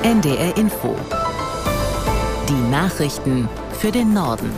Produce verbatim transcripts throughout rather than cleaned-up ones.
N D R Info. Die Nachrichten für den Norden.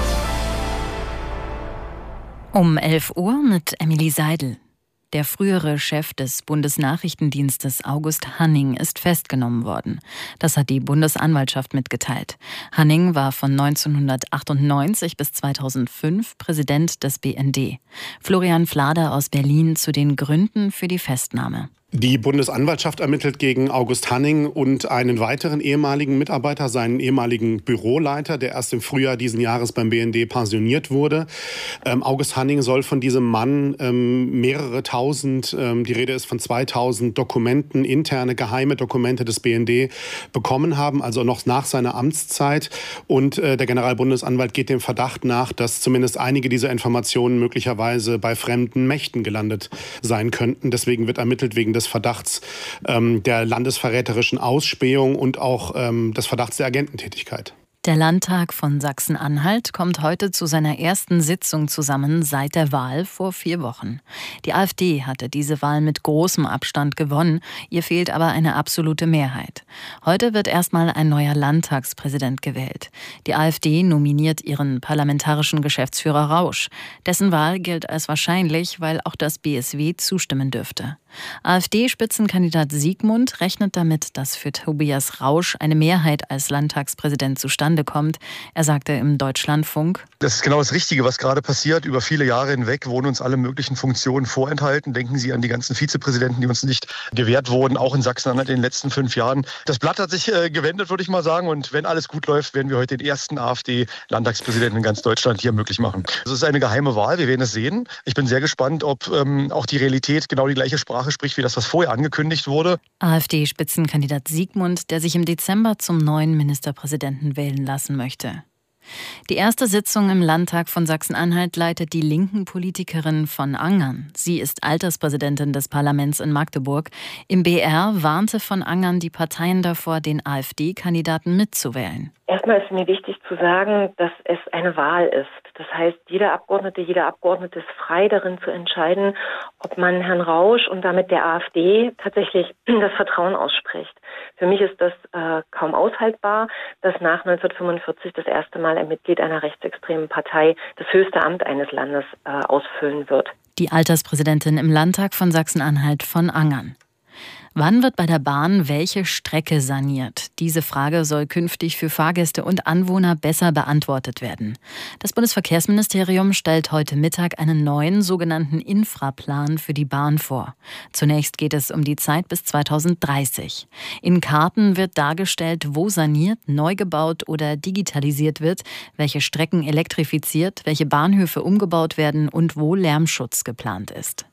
Um elf Uhr mit Emily Seidel. Der frühere Chef des Bundesnachrichtendienstes August Hanning ist festgenommen worden. Das hat die Bundesanwaltschaft mitgeteilt. Hanning war von neunzehnhundertachtundneunzig bis zweitausendfünf Präsident des B N D. Florian Flader aus Berlin zu den Gründen für die Festnahme. Die Bundesanwaltschaft ermittelt gegen August Hanning und einen weiteren ehemaligen Mitarbeiter, seinen ehemaligen Büroleiter, der erst im Frühjahr diesen Jahres beim B N D pensioniert wurde. Ähm, August Hanning soll von diesem Mann ähm, mehrere tausend, ähm, die Rede ist von zweitausend Dokumenten, interne geheime Dokumente des B N D bekommen haben, also noch nach seiner Amtszeit. Und äh, der Generalbundesanwalt geht dem Verdacht nach, dass zumindest einige dieser Informationen möglicherweise bei fremden Mächten gelandet sein könnten. Deswegen wird ermittelt wegen des des Verdachts ähm, der landesverräterischen Ausspähung und auch ähm, des Verdachts der Agententätigkeit. Der Landtag von Sachsen-Anhalt kommt heute zu seiner ersten Sitzung zusammen seit der Wahl vor vier Wochen. Die AfD hatte diese Wahl mit großem Abstand gewonnen, ihr fehlt aber eine absolute Mehrheit. Heute wird erstmal ein neuer Landtagspräsident gewählt. Die AfD nominiert ihren parlamentarischen Geschäftsführer Rausch. Dessen Wahl gilt als wahrscheinlich, weil auch das B S W zustimmen dürfte. AfD-Spitzenkandidat Siegmund rechnet damit, dass für Tobias Rausch eine Mehrheit als Landtagspräsident zustande kommt. Er sagte im Deutschlandfunk: Das ist genau das Richtige, was gerade passiert. Über viele Jahre hinweg wurden uns alle möglichen Funktionen vorenthalten. Denken Sie an die ganzen Vizepräsidenten, die uns nicht gewährt wurden, auch in Sachsen-Anhalt in den letzten fünf Jahren. Das Blatt hat sich äh, gewendet, würde ich mal sagen. Und wenn alles gut läuft, werden wir heute den ersten AfD-Landtagspräsidenten in ganz Deutschland hier möglich machen. Es ist eine geheime Wahl, wir werden es sehen. Ich bin sehr gespannt, ob ähm, auch die Realität genau die gleiche Sprache spricht, wie das, was vorher angekündigt wurde. AfD-Spitzenkandidat Siegmund, der sich im Dezember zum neuen Ministerpräsidenten wählen lassen möchte. Die erste Sitzung im Landtag von Sachsen-Anhalt leitet die linken Politikerin von Angern. Sie ist Alterspräsidentin des Parlaments in Magdeburg. Im B R warnte von Angern die Parteien davor, den AfD-Kandidaten mitzuwählen. Erstmal ist mir wichtig zu sagen, dass es eine Wahl ist. Das heißt, jeder Abgeordnete, jeder Abgeordnete ist frei darin zu entscheiden, ob man Herrn Rausch und damit der AfD tatsächlich das Vertrauen ausspricht. Für mich ist das äh, kaum aushaltbar, dass nach neunzehnhundertfünfundvierzig das erste Mal ein Mitglied einer rechtsextremen Partei das höchste Amt eines Landes äh, ausfüllen wird. Die Alterspräsidentin im Landtag von Sachsen-Anhalt von Angern. Wann wird bei der Bahn welche Strecke saniert? Diese Frage soll künftig für Fahrgäste und Anwohner besser beantwortet werden. Das Bundesverkehrsministerium stellt heute Mittag einen neuen sogenannten Infraplan für die Bahn vor. Zunächst geht es um die Zeit bis zweitausenddreißig. In Karten wird dargestellt, wo saniert, neu gebaut oder digitalisiert wird, welche Strecken elektrifiziert, welche Bahnhöfe umgebaut werden und wo Lärmschutz geplant ist.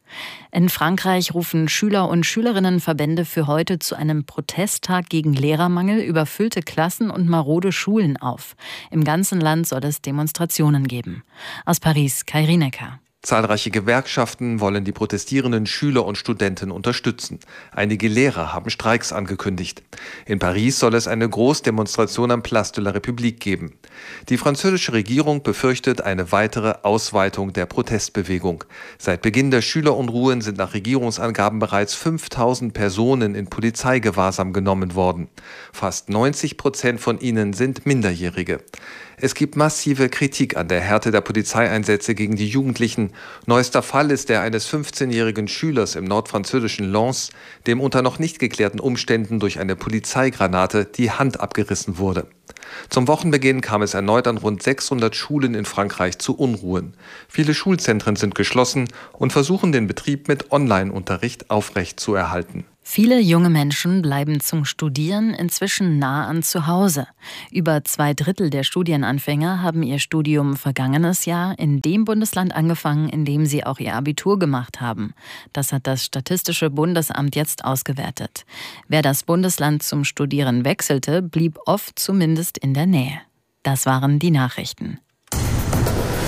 In Frankreich rufen Schüler- und Schülerinnenverbände für heute zu einem Protesttag gegen Lehrermangel, überfüllte Klassen und marode Schulen auf. Im ganzen Land soll es Demonstrationen geben. Aus Paris, Kai Rienecker. Zahlreiche Gewerkschaften wollen die protestierenden Schüler und Studenten unterstützen. Einige Lehrer haben Streiks angekündigt. In Paris soll es eine Großdemonstration am Place de la République geben. Die französische Regierung befürchtet eine weitere Ausweitung der Protestbewegung. Seit Beginn der Schülerunruhen sind nach Regierungsangaben bereits fünftausend Personen in Polizeigewahrsam genommen worden. Fast neunzig Prozent von ihnen sind Minderjährige. Es gibt massive Kritik an der Härte der Polizeieinsätze gegen die Jugendlichen. Neuester Fall ist der eines fünfzehnjährigen Schülers im nordfranzösischen Lens, dem unter noch nicht geklärten Umständen durch eine Polizeigranate die Hand abgerissen wurde. Zum Wochenbeginn kam es erneut an rund sechshundert Schulen in Frankreich zu Unruhen. Viele Schulzentren sind geschlossen und versuchen, den Betrieb mit Online-Unterricht aufrechtzuerhalten. Viele junge Menschen bleiben zum Studieren inzwischen nah an zu Hause. Über zwei Drittel der Studienanfänger haben ihr Studium vergangenes Jahr in dem Bundesland angefangen, in dem sie auch ihr Abitur gemacht haben. Das hat das Statistische Bundesamt jetzt ausgewertet. Wer das Bundesland zum Studieren wechselte, blieb oft zumindest in der Nähe. Das waren die Nachrichten.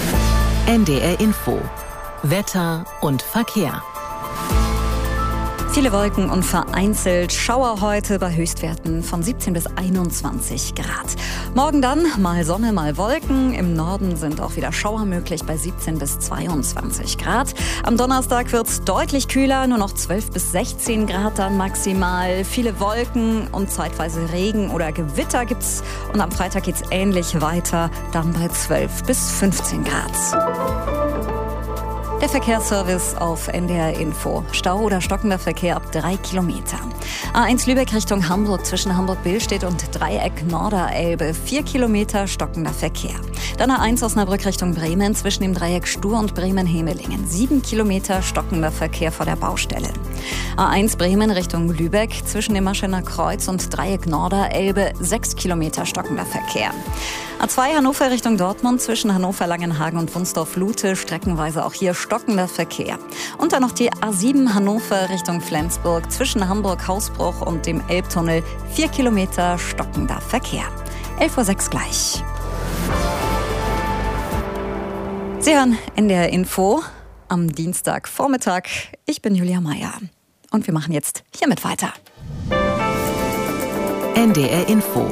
N D R Info. Wetter und Verkehr. Viele Wolken und vereinzelt Schauer heute bei Höchstwerten von siebzehn bis einundzwanzig Grad. Morgen dann mal Sonne, mal Wolken. Im Norden sind auch wieder Schauer möglich bei siebzehn bis zweiundzwanzig Grad. Am Donnerstag wird es deutlich kühler, nur noch zwölf bis sechzehn Grad dann maximal. Viele Wolken und zeitweise Regen oder Gewitter gibt's. Und am Freitag geht's ähnlich weiter, dann bei zwölf bis fünfzehn Grad. Der Verkehrsservice auf N D R Info. Stau oder stockender Verkehr ab drei Kilometer. A eins Lübeck Richtung Hamburg zwischen Hamburg-Billstedt und Dreieck Norderelbe. vier Kilometer stockender Verkehr. Dann A eins Osnabrück Richtung Bremen zwischen dem Dreieck Stur und Bremen-Hemelingen. sieben Kilometer stockender Verkehr vor der Baustelle. A eins Bremen Richtung Lübeck zwischen dem Maschener Kreuz und Dreieck Norderelbe. sechs Kilometer stockender Verkehr. A zwei Hannover Richtung Dortmund zwischen Hannover, Langenhagen und Wunsdorf-Lute streckenweise auch hier stockender Verkehr. Und dann noch die A sieben Hannover Richtung Flensburg zwischen Hamburg-Hausbruch und dem Elbtunnel. vier Kilometer stockender Verkehr. elf Uhr sechs gleich. Sie hören N D R Info am Dienstagvormittag. Ich bin Julia Meier. Und wir machen jetzt hiermit weiter. N D R Info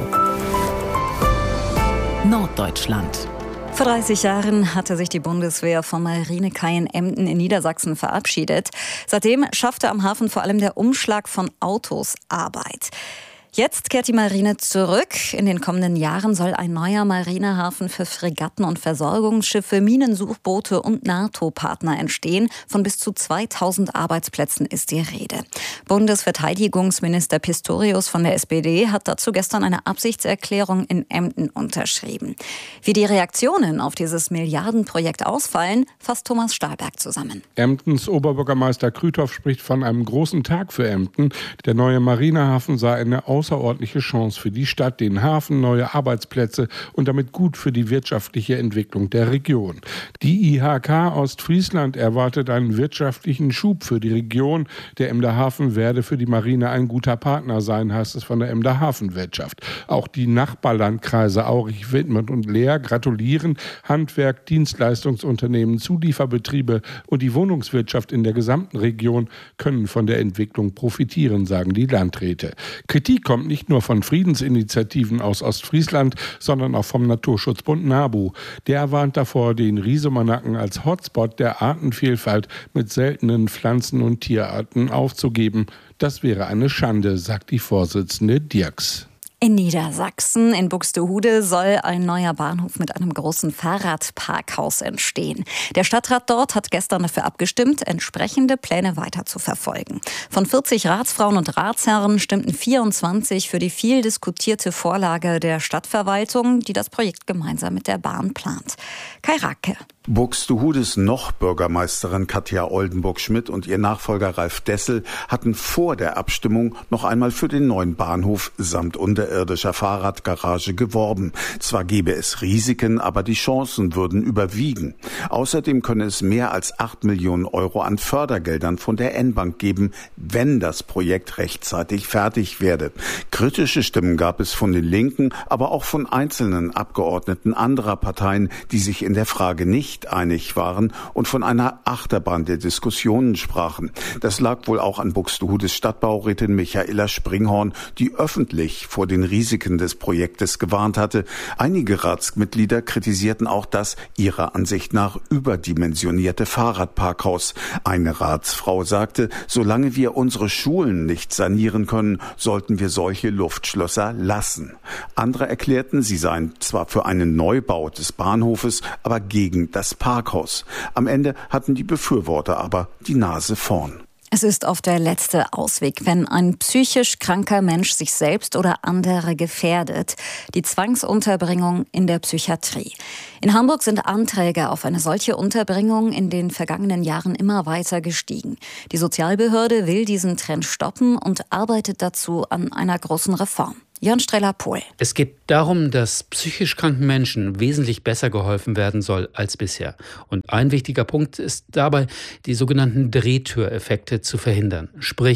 Norddeutschland. Vor dreißig Jahren hatte sich die Bundeswehr vom Marinekai in Emden in Niedersachsen verabschiedet. Seitdem schaffte am Hafen vor allem der Umschlag von Autos Arbeit. Jetzt kehrt die Marine zurück. In den kommenden Jahren soll ein neuer Marinehafen für Fregatten und Versorgungsschiffe, Minensuchboote und NATO-Partner entstehen. Von bis zu zweitausend Arbeitsplätzen ist die Rede. Bundesverteidigungsminister Pistorius von der S P D hat dazu gestern eine Absichtserklärung in Emden unterschrieben. Wie die Reaktionen auf dieses Milliardenprojekt ausfallen, fasst Thomas Stahlberg zusammen. Emdens Oberbürgermeister Krüthoff spricht von einem großen Tag für Emden. Der neue Marinehafen sei eine außerordentliche Chance für die Stadt, den Hafen, neue Arbeitsplätze und damit gut für die wirtschaftliche Entwicklung der Region. Die I H K Ostfriesland erwartet einen wirtschaftlichen Schub für die Region. Der Emder Hafen werde für die Marine ein guter Partner sein, heißt es von der Emder Hafenwirtschaft. Auch die Nachbarlandkreise Aurich, Wittmund und Leer gratulieren. Handwerk, Dienstleistungsunternehmen, Zulieferbetriebe und die Wohnungswirtschaft in der gesamten Region können von der Entwicklung profitieren, sagen die Landräte. Kritik kommt nicht nur von Friedensinitiativen aus Ostfriesland, sondern auch vom Naturschutzbund NABU. Der warnt davor, den Riesemanacken als Hotspot der Artenvielfalt mit seltenen Pflanzen- und Tierarten aufzugeben. Das wäre eine Schande, sagt die Vorsitzende Dirks. In Niedersachsen, in Buxtehude, soll ein neuer Bahnhof mit einem großen Fahrradparkhaus entstehen. Der Stadtrat dort hat gestern dafür abgestimmt, entsprechende Pläne weiter zu verfolgen. Von vierzig Ratsfrauen und Ratsherren stimmten vierundzwanzig für die viel diskutierte Vorlage der Stadtverwaltung, die das Projekt gemeinsam mit der Bahn plant. Kai Racke. Buxtehudes Noch-Bürgermeisterin Katja Oldenburg-Schmidt und ihr Nachfolger Ralf Dessel hatten vor der Abstimmung noch einmal für den neuen Bahnhof samt unterirdischer Fahrradgarage geworben. Zwar gäbe es Risiken, aber die Chancen würden überwiegen. Außerdem könne es mehr als acht Millionen Euro an Fördergeldern von der N-Bank geben, wenn das Projekt rechtzeitig fertig werde. Kritische Stimmen gab es von den Linken, aber auch von einzelnen Abgeordneten anderer Parteien, die sich in der Frage nicht einig waren und von einer Achterbahn der Diskussionen sprachen. Das lag wohl auch an Buxtehudes Stadtbaurätin Michaela Springhorn, die öffentlich vor den Risiken des Projektes gewarnt hatte. Einige Ratsmitglieder kritisierten auch das ihrer Ansicht nach überdimensionierte Fahrradparkhaus. Eine Ratsfrau sagte, solange wir unsere Schulen nicht sanieren können, sollten wir solche Luftschlösser lassen. Andere erklärten, sie seien zwar für einen Neubau des Bahnhofes, aber gegen das Parkhaus. Am Ende hatten die Befürworter aber die Nase vorn. Es ist oft der letzte Ausweg, wenn ein psychisch kranker Mensch sich selbst oder andere gefährdet. Die Zwangsunterbringung in der Psychiatrie. In Hamburg sind Anträge auf eine solche Unterbringung in den vergangenen Jahren immer weiter gestiegen. Die Sozialbehörde will diesen Trend stoppen und arbeitet dazu an einer großen Reform. Jörn Streller-Pohl. Es geht darum, dass psychisch kranken Menschen wesentlich besser geholfen werden soll als bisher. Und ein wichtiger Punkt ist dabei, die sogenannten Drehtüreffekte zu verhindern. Sprich,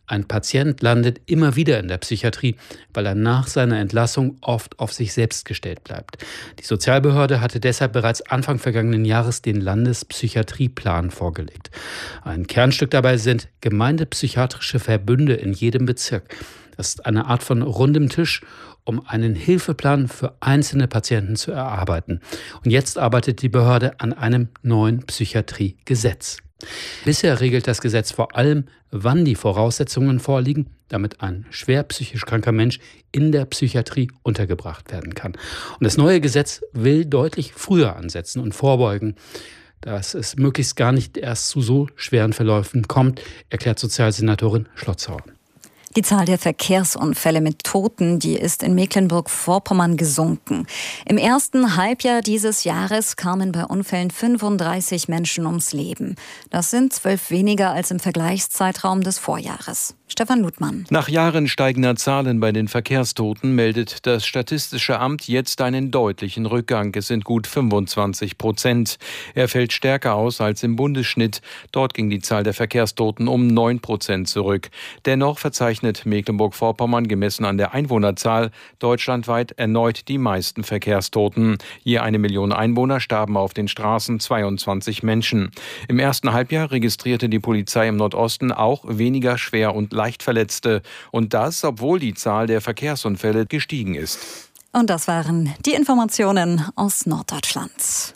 Ein Patient landet immer wieder in der Psychiatrie, weil er nach seiner Entlassung oft auf sich selbst gestellt bleibt. Die Sozialbehörde hatte deshalb bereits Anfang vergangenen Jahres den Landespsychiatrieplan vorgelegt. Ein Kernstück dabei sind gemeindepsychiatrische Verbünde in jedem Bezirk. Das ist eine Art von rundem Tisch, um einen Hilfeplan für einzelne Patienten zu erarbeiten. Und jetzt arbeitet die Behörde an einem neuen Psychiatriegesetz. Bisher regelt das Gesetz vor allem, wann die Voraussetzungen vorliegen, damit ein schwer psychisch kranker Mensch in der Psychiatrie untergebracht werden kann. Und das neue Gesetz will deutlich früher ansetzen und vorbeugen, dass es möglichst gar nicht erst zu so schweren Verläufen kommt, erklärt Sozialsenatorin Schlotzauer. Die Zahl der Verkehrsunfälle mit Toten, die ist in Mecklenburg-Vorpommern gesunken. Im ersten Halbjahr dieses Jahres kamen bei Unfällen fünfunddreißig Menschen ums Leben. Das sind zwölf weniger als im Vergleichszeitraum des Vorjahres. Stefan Ludmann. Nach Jahren steigender Zahlen bei den Verkehrstoten meldet das Statistische Amt jetzt einen deutlichen Rückgang. Es sind gut fünfundzwanzig Prozent. Er fällt stärker aus als im Bundesschnitt. Dort ging die Zahl der Verkehrstoten um neun Prozent zurück. Dennoch verzeichnet Mecklenburg-Vorpommern gemessen an der Einwohnerzahl deutschlandweit erneut die meisten Verkehrstoten. Je eine Million Einwohner starben auf den Straßen zweiundzwanzig Menschen. Im ersten Halbjahr registrierte die Polizei im Nordosten auch weniger schwer und Leichtverletzte. Und das, obwohl die Zahl der Verkehrsunfälle gestiegen ist. Und das waren die Informationen aus Norddeutschland.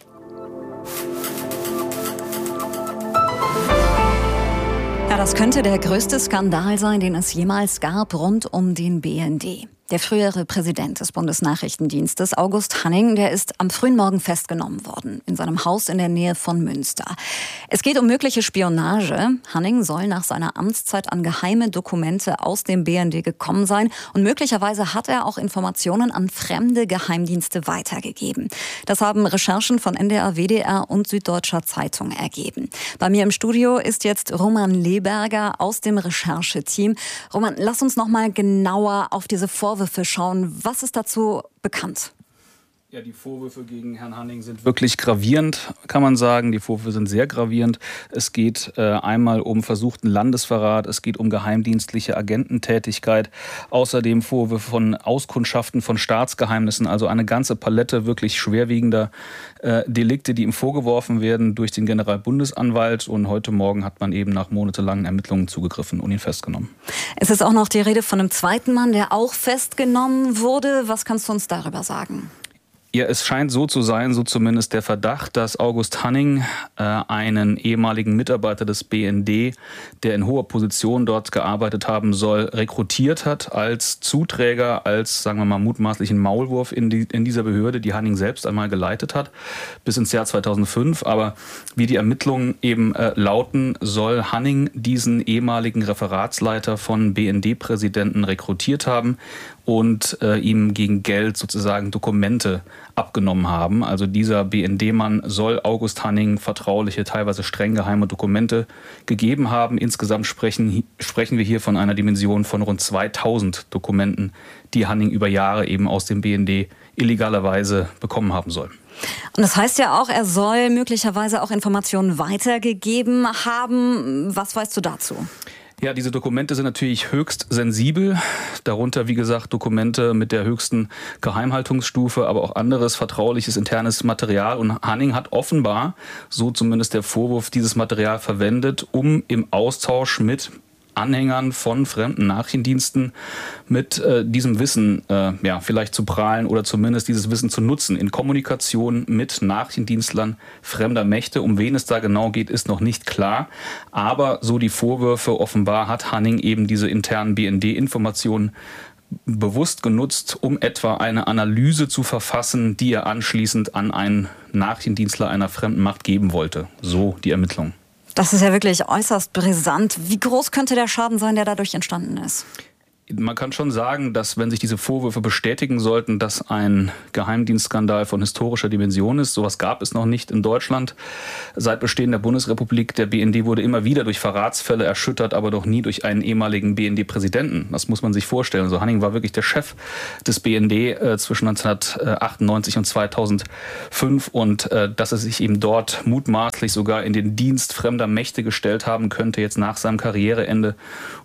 Ja, das könnte der größte Skandal sein, den es jemals gab rund um den B N D. Der frühere Präsident des Bundesnachrichtendienstes, August Hanning, der ist am frühen Morgen festgenommen worden, in seinem Haus in der Nähe von Münster. Es geht um mögliche Spionage. Hanning soll nach seiner Amtszeit an geheime Dokumente aus dem B N D gekommen sein und möglicherweise hat er auch Informationen an fremde Geheimdienste weitergegeben. Das haben Recherchen von N D R, W D R und Süddeutscher Zeitung ergeben. Bei mir im Studio ist jetzt Roman Leberger aus dem Rechercheteam. Roman, lass uns noch mal genauer auf diese Vorwürfe schauen. Was ist dazu bekannt? Ja, die Vorwürfe gegen Herrn Hanning sind wirklich gravierend, kann man sagen. Die Vorwürfe sind sehr gravierend. Es geht äh, einmal um versuchten Landesverrat, es geht um geheimdienstliche Agententätigkeit, außerdem Vorwürfe von Auskundschaften von Staatsgeheimnissen, also eine ganze Palette wirklich schwerwiegender äh, Delikte, die ihm vorgeworfen werden durch den Generalbundesanwalt. Und heute Morgen hat man eben nach monatelangen Ermittlungen zugegriffen und ihn festgenommen. Es ist auch noch die Rede von einem zweiten Mann, der auch festgenommen wurde. Was kannst du uns darüber sagen? Ja, es scheint so zu sein, so zumindest der Verdacht, dass August Hanning äh, einen ehemaligen Mitarbeiter des B N D, der in hoher Position dort gearbeitet haben soll, rekrutiert hat als Zuträger, als, sagen wir mal, mutmaßlichen Maulwurf in, die, in dieser Behörde, die Hanning selbst einmal geleitet hat, bis ins Jahr zweitausendfünf. Aber wie die Ermittlungen eben äh, lauten, soll Hanning diesen ehemaligen Referatsleiter von B N D-Präsidenten rekrutiert haben und äh, ihm gegen Geld sozusagen Dokumente abgenommen haben. Also dieser B N D-Mann soll August Hanning vertrauliche, teilweise streng geheime Dokumente gegeben haben. Insgesamt sprechen, sprechen wir hier von einer Dimension von rund zweitausend Dokumenten, die Hanning über Jahre eben aus dem B N D illegalerweise bekommen haben soll. Und das heißt ja auch, er soll möglicherweise auch Informationen weitergegeben haben. Was weißt du dazu? Ja, diese Dokumente sind natürlich höchst sensibel. Darunter, wie gesagt, Dokumente mit der höchsten Geheimhaltungsstufe, aber auch anderes vertrauliches internes Material. Und Hanning hat offenbar, so zumindest der Vorwurf, dieses Material verwendet, um im Austausch mit Anhängern von fremden Nachrichtendiensten mit äh, diesem Wissen äh, ja, vielleicht zu prahlen oder zumindest dieses Wissen zu nutzen in Kommunikation mit Nachrichtendienstlern fremder Mächte. Um wen es da genau geht, ist noch nicht klar. Aber so die Vorwürfe, offenbar hat Hanning eben diese internen B N D-Informationen bewusst genutzt, um etwa eine Analyse zu verfassen, die er anschließend an einen Nachrichtendienstler einer fremden Macht geben wollte. So die Ermittlungen. Das ist ja wirklich äußerst brisant. Wie groß könnte der Schaden sein, der dadurch entstanden ist? Man kann schon sagen, dass wenn sich diese Vorwürfe bestätigen sollten, dass ein Geheimdienstskandal von historischer Dimension ist. Sowas gab es noch nicht in Deutschland. Seit Bestehen der Bundesrepublik, der B N D wurde immer wieder durch Verratsfälle erschüttert, aber doch nie durch einen ehemaligen B N D-Präsidenten. Das muss man sich vorstellen. Also Hanning war wirklich der Chef des B N D äh, zwischen neunzehnhundertachtundneunzig und zweitausendfünf und äh, dass er sich eben dort mutmaßlich sogar in den Dienst fremder Mächte gestellt haben könnte, jetzt nach seinem Karriereende,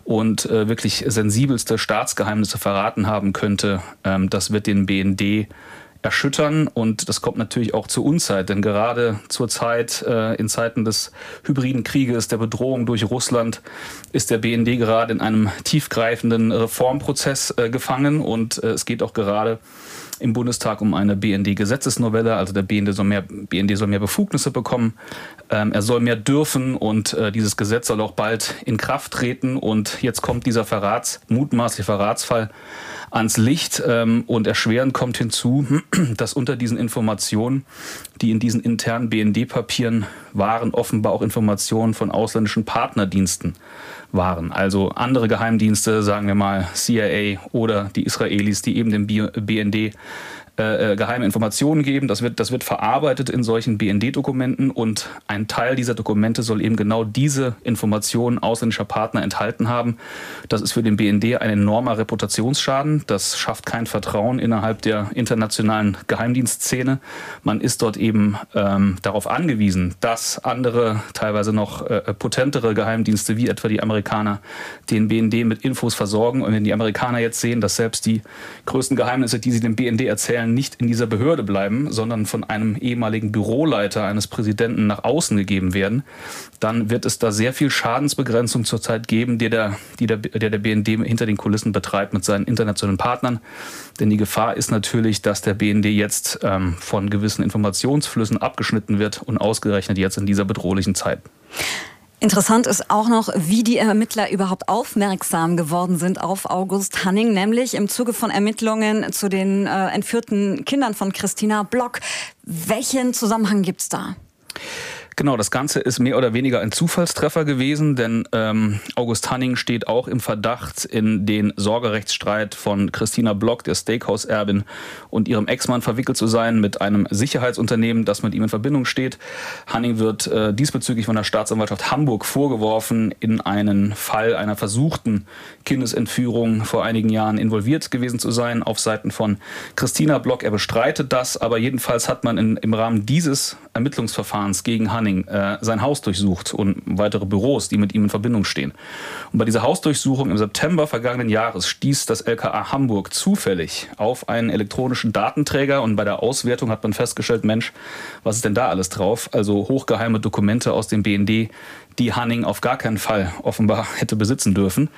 und äh, wirklich sensibelste Staatsgeheimnisse verraten haben könnte, ähm, das wird den B N D erschüttern, und das kommt natürlich auch zur Unzeit, denn gerade zur Zeit, äh, in Zeiten des hybriden Krieges, der Bedrohung durch Russland, ist der B N D gerade in einem tiefgreifenden Reformprozess äh, gefangen, und äh, es geht auch gerade im Bundestag um eine B N D-Gesetzesnovelle, also der B N D soll mehr, B N D soll mehr Befugnisse bekommen, ähm, er soll mehr dürfen, und äh, dieses Gesetz soll auch bald in Kraft treten, und jetzt kommt dieser Verrats, mutmaßliche Verratsfall ans Licht, ähm, und erschwerend kommt hinzu, dass unter diesen Informationen, die in diesen internen B N D-Papieren waren, offenbar auch Informationen von ausländischen Partnerdiensten waren. Also andere Geheimdienste, sagen wir mal C I A oder die Israelis, die eben dem B N D äh, geheime Informationen geben. Das wird, das wird verarbeitet in solchen B N D-Dokumenten, und ein Teil dieser Dokumente soll eben genau diese Informationen ausländischer Partner enthalten haben. Das ist für den B N D ein enormer Reputationsschaden. Das schafft kein Vertrauen innerhalb der internationalen Geheimdienstszene. Man ist dort eben ähm, darauf angewiesen, dass andere, teilweise noch äh, potentere Geheimdienste, wie etwa die Amerikaner, den B N D mit Infos versorgen. Und wenn die Amerikaner jetzt sehen, dass selbst die größten Geheimnisse, die sie dem B N D erzählen, nicht in dieser Behörde bleiben, sondern von einem ehemaligen Büroleiter eines Präsidenten nach außen gegeben werden, dann wird es da sehr viel Schadensbegrenzung zurzeit geben, die der, die der, der, der B N D hinter den Kulissen betreibt mit seinen internationalen Partnern. Denn die Gefahr ist natürlich, dass der B N D jetzt ähm, von gewissen Informationsflüssen abgeschnitten wird, und ausgerechnet jetzt in dieser bedrohlichen Zeit. Interessant ist auch noch, wie die Ermittler überhaupt aufmerksam geworden sind auf August Hanning, nämlich im Zuge von Ermittlungen zu den äh, entführten Kindern von Christina Block. Welchen Zusammenhang gibt's da? Genau, das Ganze ist mehr oder weniger ein Zufallstreffer gewesen, denn ähm, August Hanning steht auch im Verdacht, in den Sorgerechtsstreit von Christina Block, der Steakhouse-Erbin, und ihrem Ex-Mann verwickelt zu sein mit einem Sicherheitsunternehmen, das mit ihm in Verbindung steht. Hanning wird äh, diesbezüglich von der Staatsanwaltschaft Hamburg vorgeworfen, in einen Fall einer versuchten Kindesentführung vor einigen Jahren involviert gewesen zu sein, auf Seiten von Christina Block. Er bestreitet das, aber jedenfalls hat man in, im Rahmen dieses Ermittlungsverfahrens gegen Hanning äh, sein Haus durchsucht und weitere Büros, die mit ihm in Verbindung stehen. Und bei dieser Hausdurchsuchung im September vergangenen Jahres stieß das L K A Hamburg zufällig auf einen elektronischen Datenträger, und bei der Auswertung hat man festgestellt, Mensch, was ist denn da alles drauf? Also hochgeheime Dokumente aus dem B N D, die Hanning auf gar keinen Fall offenbar hätte besitzen dürfen.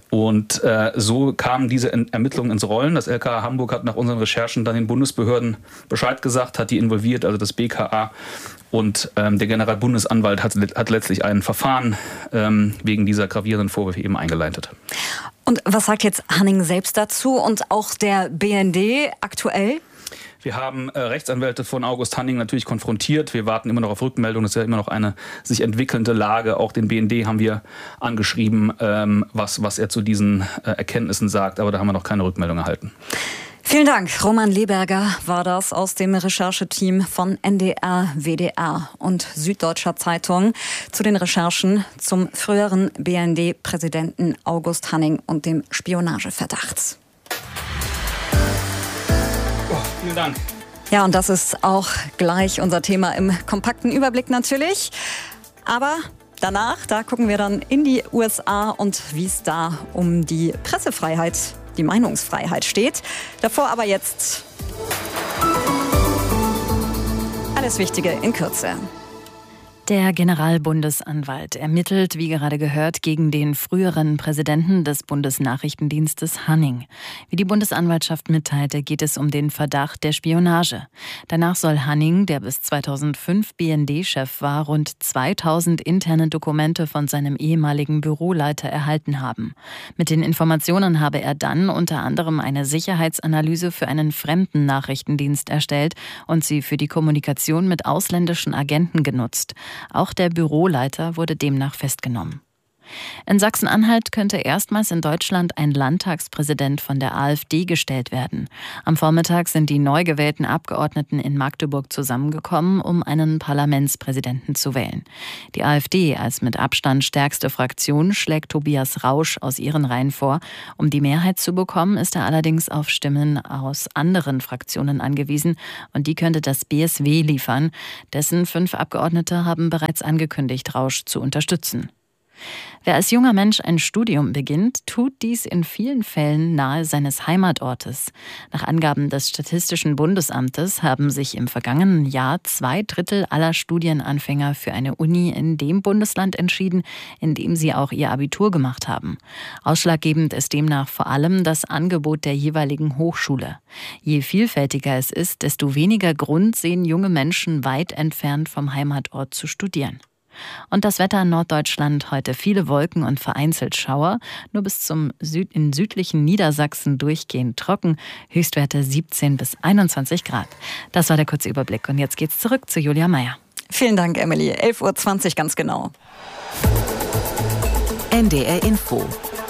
Und äh, so kamen diese Ermittlungen ins Rollen. Das L K A Hamburg hat nach unseren Recherchen dann den Bundesbehörden Bescheid gesagt, hat die involviert, also das B K A. Und ähm, der Generalbundesanwalt hat, hat letztlich ein Verfahren ähm, wegen dieser gravierenden Vorwürfe eben eingeleitet. Und was sagt jetzt Hanning selbst dazu und auch der B N D aktuell? Wir haben äh, Rechtsanwälte von August Hanning natürlich konfrontiert. Wir warten immer noch auf Rückmeldung. Das ist ja immer noch eine sich entwickelnde Lage. Auch den B N D haben wir angeschrieben, ähm, was, was er zu diesen äh, Erkenntnissen sagt. Aber da haben wir noch keine Rückmeldung erhalten. Vielen Dank. Roman Leberger war das aus dem Rechercheteam von N D R, W D R und Süddeutscher Zeitung zu den Recherchen zum früheren B N D-Präsidenten August Hanning und dem Spionageverdacht. Oh, vielen Dank. Ja, und das ist auch gleich unser Thema im kompakten Überblick natürlich. Aber danach, da gucken wir dann in die U S A und wie es da um die Pressefreiheit, die Meinungsfreiheit steht. Davor aber jetzt alles Wichtige in Kürze. Der Generalbundesanwalt ermittelt, wie gerade gehört, gegen den früheren Präsidenten des Bundesnachrichtendienstes Hanning. Wie die Bundesanwaltschaft mitteilte, geht es um den Verdacht der Spionage. Danach soll Hanning, der bis zweitausendfünf B N D-Chef war, rund zweitausend interne Dokumente von seinem ehemaligen Büroleiter erhalten haben. Mit den Informationen habe er dann unter anderem eine Sicherheitsanalyse für einen fremden Nachrichtendienst erstellt und sie für die Kommunikation mit ausländischen Agenten genutzt. Auch der Büroleiter wurde demnach festgenommen. In Sachsen-Anhalt könnte erstmals in Deutschland ein Landtagspräsident von der AfD gestellt werden. Am Vormittag sind die neu gewählten Abgeordneten in Magdeburg zusammengekommen, um einen Parlamentspräsidenten zu wählen. Die AfD als mit Abstand stärkste Fraktion schlägt Tobias Rausch aus ihren Reihen vor. Um die Mehrheit zu bekommen, ist er allerdings auf Stimmen aus anderen Fraktionen angewiesen, und die könnte das B S W liefern. Dessen fünf Abgeordnete haben bereits angekündigt, Rausch zu unterstützen. Wer als junger Mensch ein Studium beginnt, tut dies in vielen Fällen nahe seines Heimatortes. Nach Angaben des Statistischen Bundesamtes haben sich im vergangenen Jahr zwei Drittel aller Studienanfänger für eine Uni in dem Bundesland entschieden, in dem sie auch ihr Abitur gemacht haben. Ausschlaggebend ist demnach vor allem das Angebot der jeweiligen Hochschule. Je vielfältiger es ist, desto weniger Grund sehen junge Menschen weit entfernt vom Heimatort zu studieren. Und das Wetter in Norddeutschland heute viele Wolken und vereinzelt Schauer, nur bis zum Süd in südlichen Niedersachsen durchgehend trocken, Höchstwerte siebzehn bis einundzwanzig Grad. Das war der kurze Überblick und jetzt geht's zurück zu Julia Meyer. Vielen Dank, Emily. elf Uhr zwanzig ganz genau. N D R Info.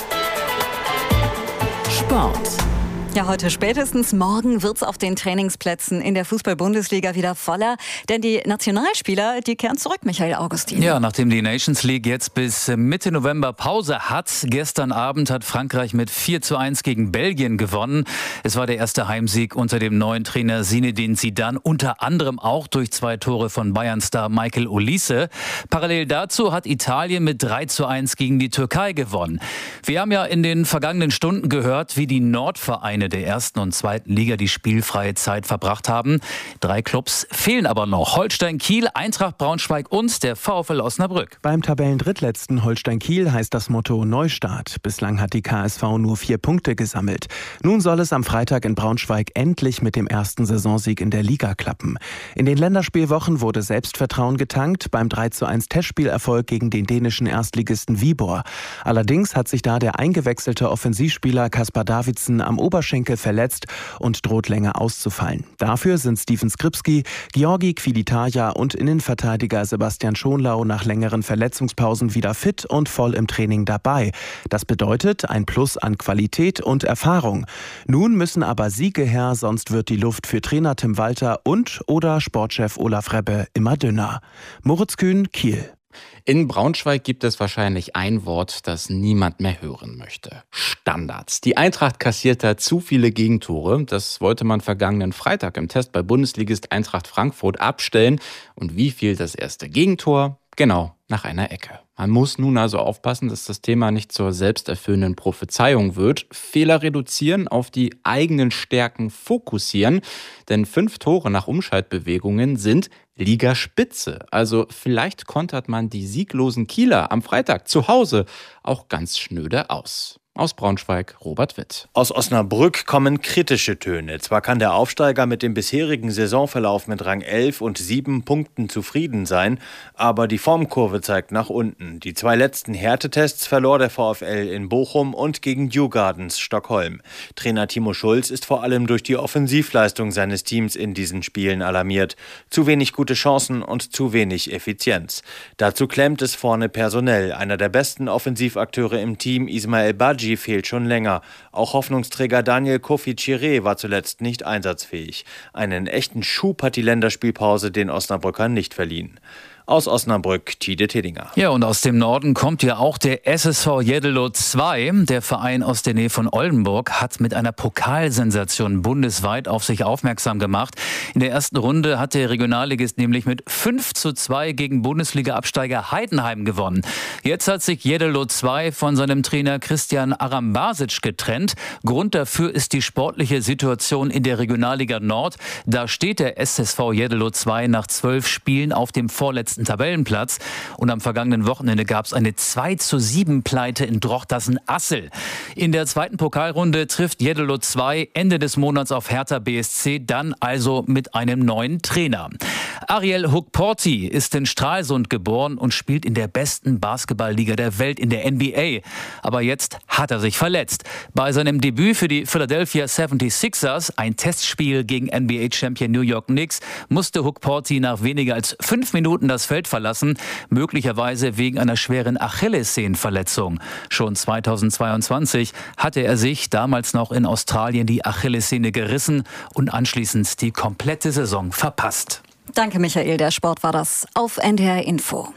Sport. Ja, heute spätestens morgen wird's auf den Trainingsplätzen in der Fußball-Bundesliga wieder voller. Denn die Nationalspieler, die kehren zurück, Michael Augustin. Ja, nachdem die Nations League jetzt bis Mitte November Pause hat, gestern Abend hat Frankreich mit vier zu eins gegen Belgien gewonnen. Es war der erste Heimsieg unter dem neuen Trainer Zinedine Zidane, unter anderem auch durch zwei Tore von Bayern-Star Michael Olise. Parallel dazu hat Italien mit drei zu eins gegen die Türkei gewonnen. Wir haben ja in den vergangenen Stunden gehört, wie die Nordvereine der ersten und zweiten Liga die spielfreie Zeit verbracht haben. Drei Clubs fehlen aber noch. Holstein Kiel, Eintracht Braunschweig und der VfL Osnabrück. Beim Tabellendrittletzten Holstein Kiel heißt das Motto Neustart. Bislang hat die K S V nur vier Punkte gesammelt. Nun soll es am Freitag in Braunschweig endlich mit dem ersten Saisonsieg in der Liga klappen. In den Länderspielwochen wurde Selbstvertrauen getankt beim drei zu eins Testspielerfolg gegen den dänischen Erstligisten Viborg. Allerdings hat sich da der eingewechselte Offensivspieler Kaspar Davidsen am Oberschenkel verletzt und droht länger auszufallen. Dafür sind Steven Skripski, Georgi Kvilitaja und Innenverteidiger Sebastian Schonlau nach längeren Verletzungspausen wieder fit und voll im Training dabei. Das bedeutet ein Plus an Qualität und Erfahrung. Nun müssen aber Siege her, sonst wird die Luft für Trainer Tim Walter und oder Sportchef Olaf Rebbe immer dünner. Moritz Kühn, Kiel. In Braunschweig gibt es wahrscheinlich ein Wort, das niemand mehr hören möchte. Standards. Die Eintracht kassiert da zu viele Gegentore. Das wollte man vergangenen Freitag im Test bei Bundesligist Eintracht Frankfurt abstellen. Und wie fiel das erste Gegentor? Genau, nach einer Ecke. Man muss nun also aufpassen, dass das Thema nicht zur selbsterfüllenden Prophezeiung wird. Fehler reduzieren, auf die eigenen Stärken fokussieren. Denn fünf Tore nach Umschaltbewegungen sind Ligaspitze. Also vielleicht kontert man die sieglosen Kieler am Freitag zu Hause auch ganz schnöde aus. Aus Braunschweig, Robert Witt. Aus Osnabrück kommen kritische Töne. Zwar kann der Aufsteiger mit dem bisherigen Saisonverlauf mit Rang elf und sieben Punkten zufrieden sein, aber die Formkurve zeigt nach unten. Die zwei letzten Härtetests verlor der VfL in Bochum und gegen Djurgardens Stockholm. Trainer Timo Schulz ist vor allem durch die Offensivleistung seines Teams in diesen Spielen alarmiert. Zu wenig gute Chancen und zu wenig Effizienz. Dazu klemmt es vorne personell. Einer der besten Offensivakteure im Team, Ismael Badji, fehlt schon länger. Auch Hoffnungsträger Daniel Kofi-Chiré war zuletzt nicht einsatzfähig. Einen echten Schub hat die Länderspielpause den Osnabrückern nicht verliehen. Aus Osnabrück, Tide Tedinger. Ja, und aus dem Norden kommt ja auch der S S V Jeddelo zwei. Der Verein aus der Nähe von Oldenburg hat mit einer Pokalsensation bundesweit auf sich aufmerksam gemacht. In der ersten Runde hat der Regionalligist nämlich mit fünf zu zwei gegen Bundesliga-Absteiger Heidenheim gewonnen. Jetzt hat sich Jeddelo zwei von seinem Trainer Christian Arambasic getrennt. Grund dafür ist die sportliche Situation in der Regionalliga Nord. Da steht der S S V Jeddelo zwei nach zwölf Spielen auf dem vorletzten Tabellenplatz. Und am vergangenen Wochenende gab es eine zwei zu sieben Pleite in Drochtersen-Assel. In der zweiten Pokalrunde trifft Jeddelo zwei Ende des Monats auf Hertha B S C, dann also mit einem neuen Trainer. Ariel Hukporti ist in Stralsund geboren und spielt in der besten Basketballliga der Welt, in der N B A. Aber jetzt hat er sich verletzt. Bei seinem Debüt für die Philadelphia seventy-sixers, ein Testspiel gegen N B A-Champion New York Knicks, musste Hukporti nach weniger als fünf Minuten das Feld verlassen, möglicherweise wegen einer schweren Achillessehnenverletzung. Schon zweitausendzweiundzwanzig hatte er sich damals noch in Australien die Achillessehne gerissen und anschließend die komplette Saison verpasst. Danke, Michael. Der Sport war das auf N D R Info.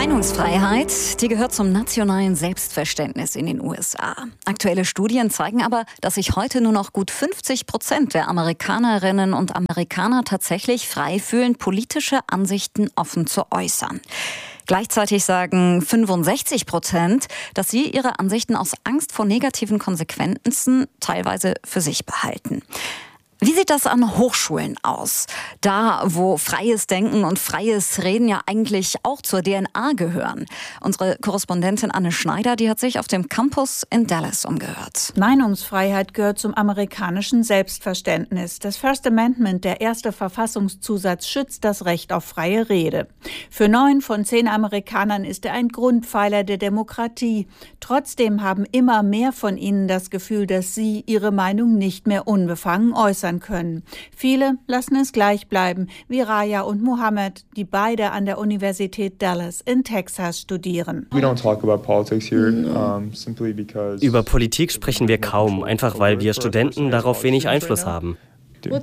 Meinungsfreiheit, die gehört zum nationalen Selbstverständnis in den U S A. Aktuelle Studien zeigen aber, dass sich heute nur noch gut fünfzig Prozent der Amerikanerinnen und Amerikaner tatsächlich frei fühlen, politische Ansichten offen zu äußern. Gleichzeitig sagen fünfundsechzig Prozent, dass sie ihre Ansichten aus Angst vor negativen Konsequenzen teilweise für sich behalten. Wie sieht das an Hochschulen aus? Da, wo freies Denken und freies Reden ja eigentlich auch zur D N A gehören. Unsere Korrespondentin Anne Schneider, die hat sich auf dem Campus in Dallas umgehört. Meinungsfreiheit gehört zum amerikanischen Selbstverständnis. Das First Amendment, der erste Verfassungszusatz, schützt das Recht auf freie Rede. Für neun von zehn Amerikanern ist er ein Grundpfeiler der Demokratie. Trotzdem haben immer mehr von ihnen das Gefühl, dass sie ihre Meinung nicht mehr unbefangen äußern können. Viele lassen es gleich bleiben, wie Raya und Mohammed, die beide an der Universität Dallas in Texas studieren. Über Politik sprechen wir kaum, einfach weil wir Studenten darauf wenig Einfluss haben. Für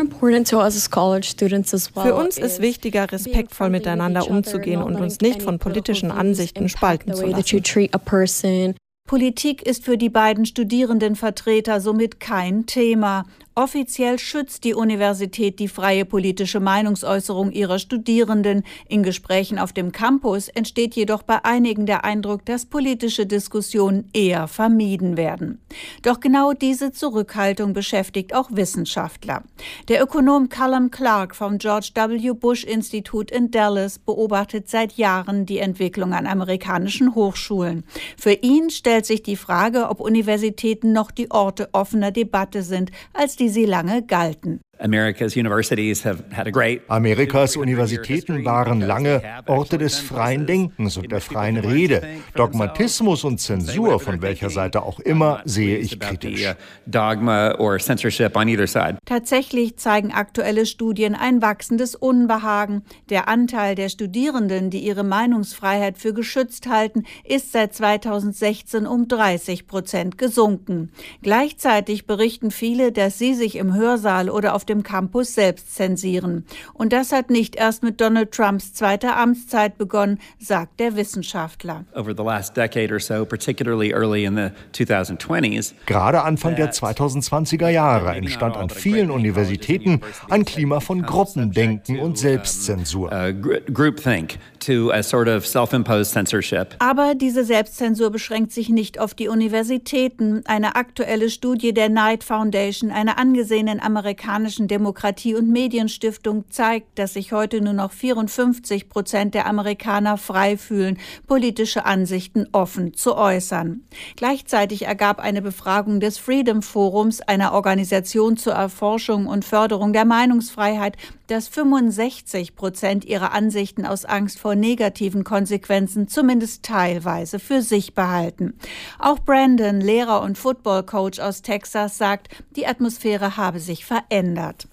uns ist wichtiger, respektvoll miteinander umzugehen und uns nicht von politischen Ansichten spalten zu lassen. Politik ist für die beiden Studierendenvertreter somit kein Thema. Offiziell schützt die Universität die freie politische Meinungsäußerung ihrer Studierenden. In Gesprächen auf dem Campus entsteht jedoch bei einigen der Eindruck, dass politische Diskussionen eher vermieden werden. Doch genau diese Zurückhaltung beschäftigt auch Wissenschaftler. Der Ökonom Callum Clark vom George W. Bush Institut in Dallas beobachtet seit Jahren die Entwicklung an amerikanischen Hochschulen. Für ihn stellt sich die Frage, ob Universitäten noch die Orte offener Debatte sind, als die sie lange galten. Amerikas Universitäten waren lange Orte des freien Denkens und der freien Rede. Dogmatismus und Zensur, von welcher Seite auch immer, sehe ich kritisch. Tatsächlich zeigen aktuelle Studien ein wachsendes Unbehagen. Der Anteil der Studierenden, die ihre Meinungsfreiheit für geschützt halten, ist seit zweitausendsechzehn um dreißig Prozent gesunken. Gleichzeitig berichten viele, dass sie sich im Hörsaal oder auf dem Campus selbst zensieren. Und das hat nicht erst mit Donald Trumps zweiter Amtszeit begonnen, sagt der Wissenschaftler. Gerade Anfang der zweitausendzwanziger Jahre entstand an vielen Universitäten ein Klima von Gruppendenken und Selbstzensur. Aber diese Selbstzensur beschränkt sich nicht auf die Universitäten. Eine aktuelle Studie der Knight Foundation, einer angesehenen amerikanischen Demokratie- und Medienstiftung, zeigt, dass sich heute nur noch vierundfünfzig Prozent der Amerikaner frei fühlen, politische Ansichten offen zu äußern. Gleichzeitig ergab eine Befragung des Freedom Forums, einer Organisation zur Erforschung und Förderung der Meinungsfreiheit, dass fünfundsechzig Prozent ihrer Ansichten aus Angst vor negativen Konsequenzen zumindest teilweise für sich behalten. Auch Brandon, Lehrer und Footballcoach aus Texas, sagt, die Atmosphäre habe sich verändert.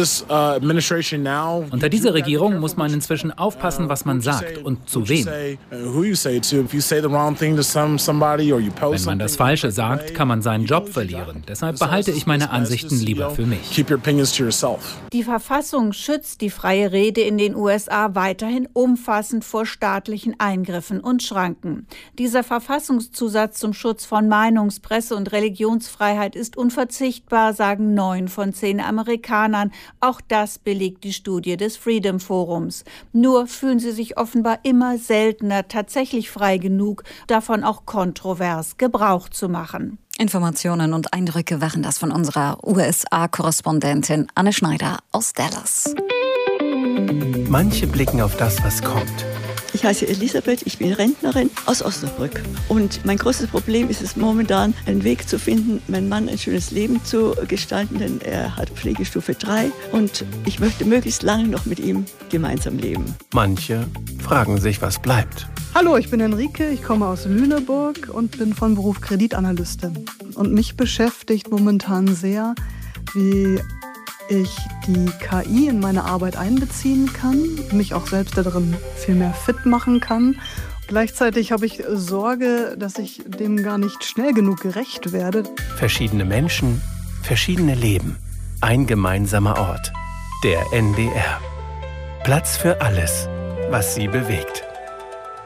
Unter dieser Regierung muss man inzwischen aufpassen, was man sagt und zu wem. Wenn man das Falsche sagt, kann man seinen Job verlieren. Deshalb behalte ich meine Ansichten lieber für mich. Die Verfassung schützt die freie Rede in den U S A weiterhin umfassend vor staatlichen Eingriffen und Schranken. Dieser Verfassungszusatz zum Schutz von Meinungs-, Presse- und Religionsfreiheit ist unverzichtbar, sagen neun von zehn Amerikanern. Auch das belegt die Studie des Freedom Forums. Nur fühlen sie sich offenbar immer seltener tatsächlich frei genug, davon auch kontrovers Gebrauch zu machen. Informationen und Eindrücke waren das von unserer U S A-Korrespondentin Anne Schneider aus Dallas. Manche blicken auf das, was kommt. Ich heiße Elisabeth, ich bin Rentnerin aus Osnabrück. Und mein größtes Problem ist es momentan, einen Weg zu finden, meinem Mann ein schönes Leben zu gestalten, denn er hat Pflegestufe drei und ich möchte möglichst lange noch mit ihm gemeinsam leben. Manche fragen sich, was bleibt. Hallo, ich bin Henrike, ich komme aus Lüneburg und bin von Beruf Kreditanalystin. Und mich beschäftigt momentan sehr, wie ich die K I in meine Arbeit einbeziehen kann, mich auch selbst darin viel mehr fit machen kann. Gleichzeitig habe ich Sorge, dass ich dem gar nicht schnell genug gerecht werde. Verschiedene Menschen, verschiedene Leben. Ein gemeinsamer Ort. Der N D R. Platz für alles, was Sie bewegt.